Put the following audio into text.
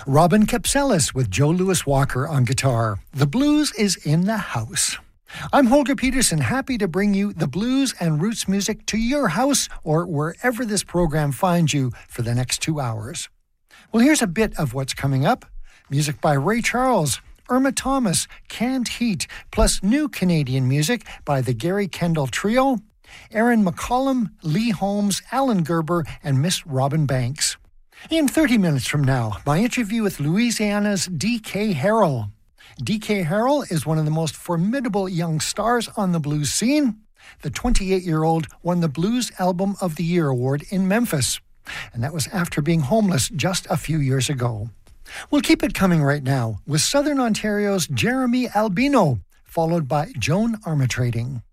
Robin Capsellis with Joe Louis Walker on guitar. The blues is in the house. I'm Holger Peterson, happy to bring you the blues and roots music to your house or wherever this program finds you for the next 2 hours. Well, here's a bit of what's coming up. Music by Ray Charles, Irma Thomas, Canned Heat, plus new Canadian music by the Gary Kendall Trio, Aaron McCollum, Lee Holmes, Alan Gerber, and Miss Robin Banks. In 30 minutes from now, my interview with Louisiana's D.K. Harrell. D.K. Harrell is one of the most formidable young stars on the blues scene. The 28-year-old won the Blues Album of the Year award in Memphis, and that was after being homeless just a few years ago. We'll keep it coming right now with Southern Ontario's Jeremy Albino, followed by Joan Armatrading.